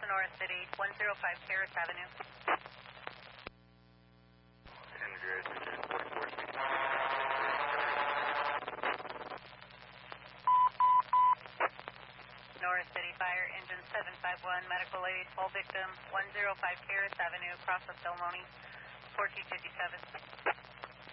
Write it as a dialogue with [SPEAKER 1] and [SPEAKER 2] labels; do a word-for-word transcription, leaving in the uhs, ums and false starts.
[SPEAKER 1] North City, one oh five Terrace Avenue. North City Fire Engine seven five one, medical aid, fall victim, one oh five Terrace Avenue, across the Philmoni, fourteen fifty-seven.